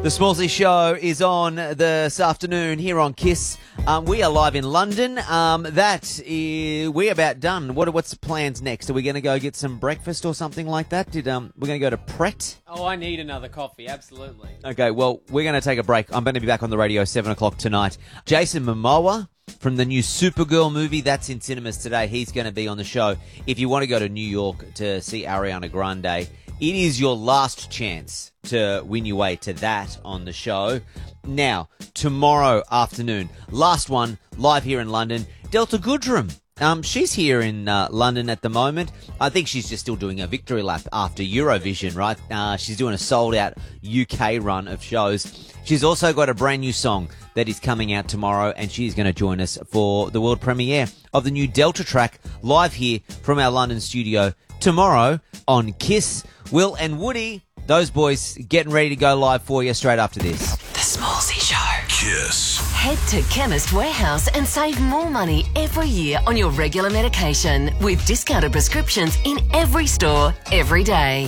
The Smallsy Show is on this afternoon here on KISS. We are live in London. We're about done. What's the plans next? Are we going to go get some breakfast or something like that? We're going to go to Pret? Oh, I need another coffee, absolutely. Okay, well, we're going to take a break. I'm going to be back on the radio 7 o'clock tonight. Jason Momoa from the new Supergirl movie, that's in cinemas today. He's going to be on the show. If you want to go to New York to see Ariana Grande, it is your last chance to win your way to that on the show. Now, tomorrow afternoon, last one, live here in London, Delta Goodrem. She's here in London at the moment. I think she's just still doing a victory lap after Eurovision, right? She's doing a sold-out UK run of shows. She's also got a brand new song that is coming out tomorrow, and she's going to join us for the world premiere of the new Delta track live here from our London studio tomorrow on KISS. Will and Woody, those boys, getting ready to go live for you straight after this. The Smallsy Show. KISS. Head to Chemist Warehouse and save more money every year on your regular medication with discounted prescriptions in every store, every day.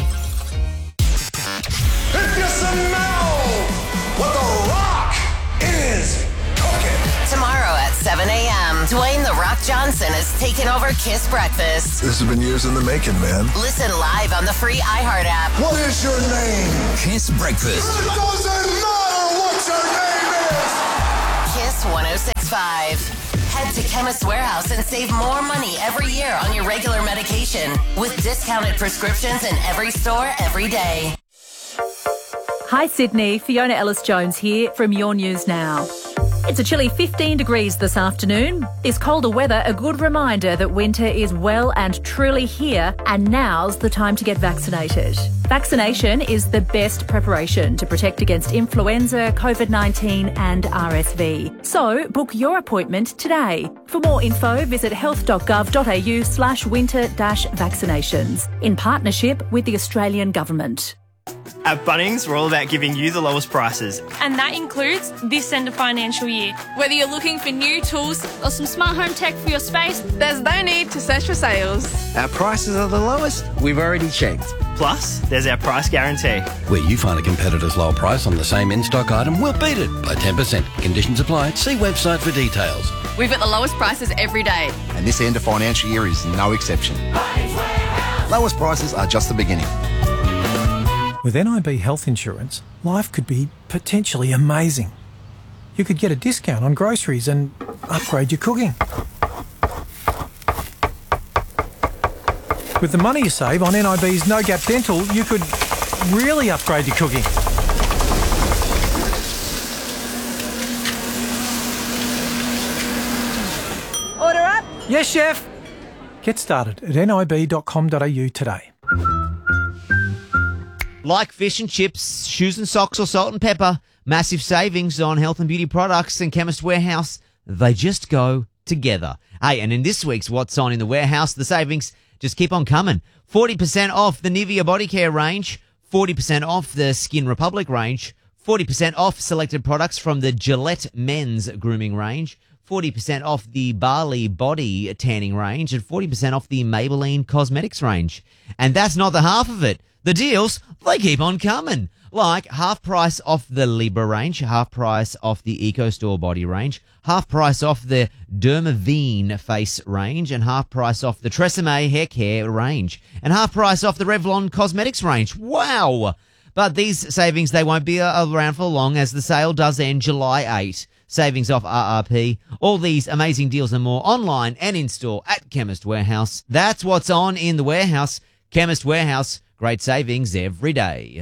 If you smell what The Rock is cooking. Tomorrow at 7 a.m., Dwayne The Rock Johnson is taking over KISS Breakfast. This has been years in the making, man. Listen live on the free iHeart app. What is your name? KISS Breakfast. It doesn't matter what your name is. KISS 106.5. Head to Chemist Warehouse and save more money every year on your regular medication with discounted prescriptions in every store, every day. Hi Sydney, Fiona Ellis-Jones here from Your News Now. It's a chilly 15 degrees this afternoon. This colder weather, a good reminder that winter is well and truly here, and now's the time to get vaccinated. Vaccination is the best preparation to protect against influenza, COVID-19 and RSV. So book your appointment today. For more info, visit health.gov.au/winter-vaccinations in partnership with the Australian Government. At Bunnings, we're all about giving you the lowest prices. And that includes this end of financial year. Whether you're looking for new tools or some smart home tech for your space, there's no need to search for sales. Our prices are the lowest we've already checked. Plus, there's our price guarantee. Where you find a competitor's low price on the same in-stock item, we'll beat it by 10%. Conditions apply. See website for details. We've got the lowest prices every day. And this end of financial year is no exception. Lowest prices are just the beginning. With NIB health insurance, life could be potentially amazing. You could get a discount on groceries and upgrade your cooking. With the money you save on NIB's No Gap Dental, you could really upgrade your cooking. Order up. Yes, chef. Get started at nib.com.au today. Like fish and chips, shoes and socks or salt and pepper, massive savings on health and beauty products and Chemist Warehouse, they just go together. Hey, and in this week's What's On in the Warehouse, the savings just keep on coming. 40% off the Nivea Body Care range, 40% off the Skin Republic range, 40% off selected products from the Gillette Men's Grooming range, 40% off the Bali Body Tanning range, and 40% off the Maybelline Cosmetics range. And that's not the half of it. The deals, they keep on coming. Like half price off the Libra range, half price off the EcoStore body range, half price off the Dermaveen face range, and half price off the Tresemme hair care range, and half price off the Revlon cosmetics range. Wow! But these savings, they won't be around for long as the sale does end July 8. Savings off RRP. All these amazing deals and more online and in-store at Chemist Warehouse. That's what's on in the warehouse. Chemist Warehouse. Great savings every day.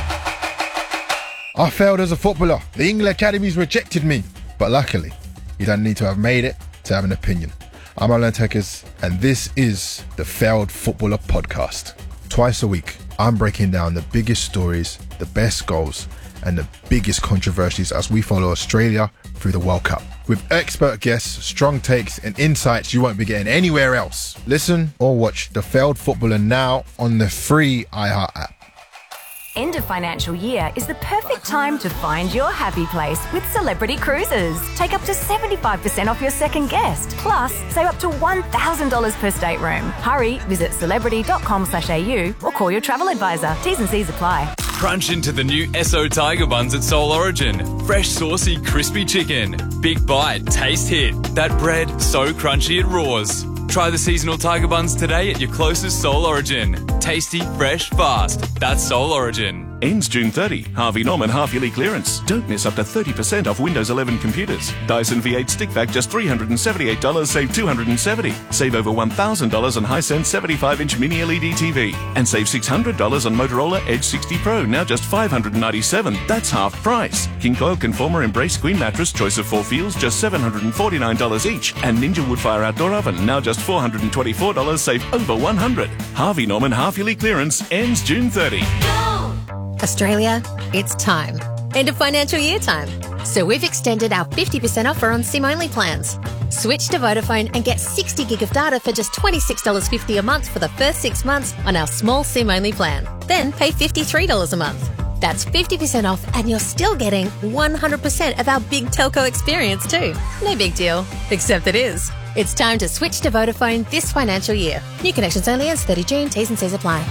I failed as a footballer. The England Academies rejected me. But luckily, you don't need to have made it to have an opinion. I'm Alan Tekers, and this is the Failed Footballer Podcast. Twice a week, I'm breaking down the biggest stories, the best goals, and the biggest controversies as we follow Australia through the World Cup. With expert guests, strong takes, and insights you won't be getting anywhere else. Listen or watch The Failed Footballer now on the free iHeart app. End of financial year is the perfect time to find your happy place with Celebrity Cruises. Take up to 75% off your second guest. Plus, save up to $1,000 per stateroom. Hurry, visit celebrity.com.au or call your travel advisor. T's and C's apply. Crunch into the new Esso Tiger Buns at Soul Origin. Fresh, saucy, crispy chicken. Big bite, taste hit. That bread, so crunchy it roars. Try the seasonal Tiger Buns today at your closest Soul Origin. Tasty, fresh, fast. That's Soul Origin. Ends June 30. Harvey Norman half-yearly clearance. Don't miss up to 30% off Windows 11 computers. Dyson V8 stick vac just $378, save $270. Save over $1,000 on Hisense 75-inch mini LED TV. And save $600 on Motorola Edge 60 Pro, now just $597. That's half price. King Coil Conformer Embrace Queen Mattress, choice of 4 feels, just $749 each. And Ninja Woodfire Outdoor Oven, now just $424, save over $100. Harvey Norman half-yearly clearance ends June 30. Australia, it's time. End of financial year time. So we've extended our 50% offer on SIM-only plans. Switch to Vodafone and get 60 gig of data for just $26.50 a month for the first 6 months on our small SIM-only plan. Then pay $53 a month. That's 50% off and you're still getting 100% of our big telco experience too. No big deal, except it is. It's time to switch to Vodafone this financial year. New connections only ends 30 June. T's and C's apply.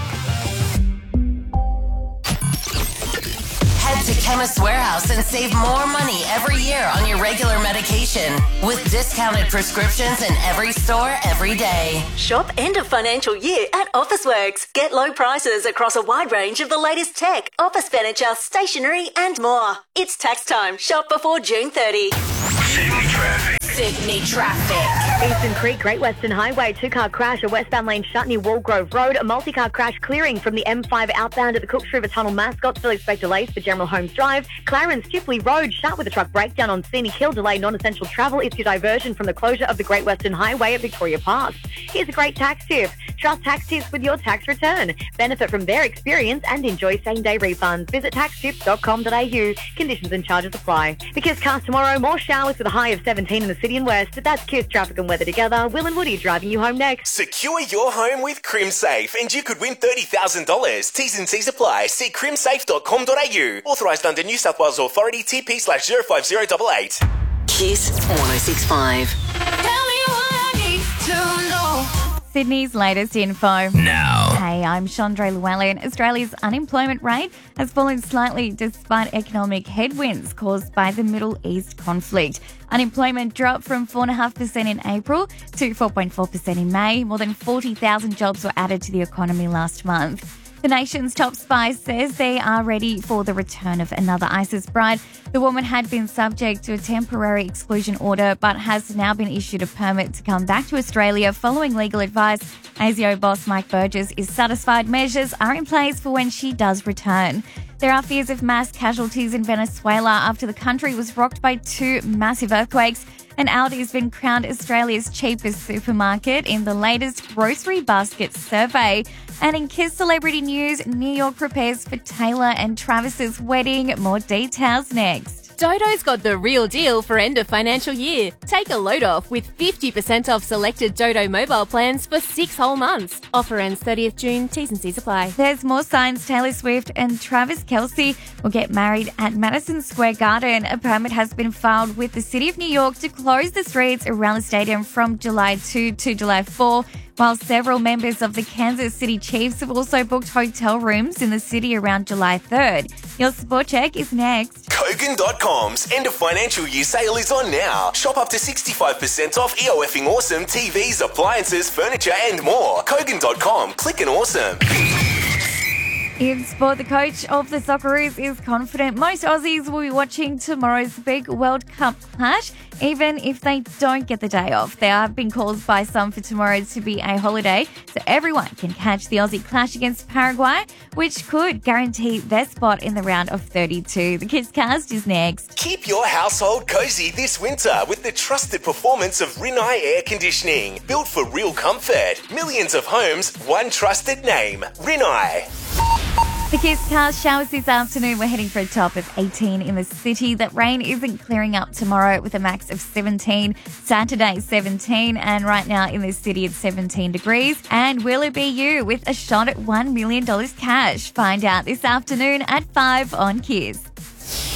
Head to Chemist Warehouse and save more money every year on your regular medication with discounted prescriptions in every store every day. Shop end of financial year at Officeworks. Get low prices across a wide range of the latest tech, office furniture, stationery and more. It's tax time. Shop before June 30. Sydney traffic. Eastern Creek, Great Western Highway, 2-car crash, a westbound lane shut near Walgrove Road, a multi-car crash clearing from the M5 outbound at the Cooks River Tunnel, Mascottsville. Expect delays for General Holmes Drive. Clarence Chipley Road, shut with a truck breakdown on Scenic Hill. Delay non-essential travel is your diversion from the closure of the Great Western Highway at Victoria Pass. Here's a great tax tip. Trust Tax Tips with your tax return. Benefit from their experience and enjoy same-day refunds. Visit taxtips.com.au. Conditions and charges apply. Because cars tomorrow, more showers with a high of 17 in the city and west. That's Kiss traffic and weather together. Will and Woody driving you home next. Secure your home with CrimSafe and you could win $30,000. T's and C's apply. See crimsafe.com.au. Authorised under New South Wales Authority TP/05088. Kiss 1065. Sydney's latest info. Now. Hey, I'm Chandra Llewellyn. Australia's unemployment rate has fallen slightly despite economic headwinds caused by the Middle East conflict. Unemployment dropped from 4.5% in April to 4.4% in May. More than 40,000 jobs were added to the economy last month. The nation's top spy says they are ready for the return of another ISIS bride. The woman had been subject to a temporary exclusion order but has now been issued a permit to come back to Australia following legal advice. ASIO boss Mike Burgess is satisfied measures are in place for when she does return. There are fears of mass casualties in Venezuela after the country was rocked by 2 massive earthquakes. And Aldi's been crowned Australia's cheapest supermarket in the latest grocery basket survey. And in Kiss Celebrity News, New York prepares for Taylor and Travis's wedding. More details next. Dodo's got the real deal for end of financial year. Take a load off with 50% off selected Dodo mobile plans for 6 whole months. Offer ends 30th June. T's and C's apply. There's more signs Taylor Swift and Travis Kelce will get married at Madison Square Garden. A permit has been filed with the City of New York to close the streets around the stadium from July 2 to July 4. While several members of the Kansas City Chiefs have also booked hotel rooms in the city around July 3rd. Your Sport Check is next. Kogan.com's end of financial year sale is on now. Shop up to 65% off EOFing awesome TVs, appliances, furniture and more. Kogan.com. Click and awesome. In sport, the coach of the Socceroos is confident most Aussies will be watching tomorrow's big World Cup clash, even if they don't get the day off. There have been calls by some for tomorrow to be a holiday, so everyone can catch the Aussie clash against Paraguay, which could guarantee their spot in the round of 32. The Kids Cast is next. Keep your household cozy this winter with the trusted performance of Rinnai Air Conditioning. Built for real comfort. Millions of homes, one trusted name. Rinnai. The Kiss Cast showers this afternoon. We're heading for a top of 18 in the city. That rain isn't clearing up tomorrow with a max of 17. Saturday, 17. And right now in the city, it's 17 degrees. And will it be you with a shot at $1 million cash? Find out this afternoon at 5 on Kiss.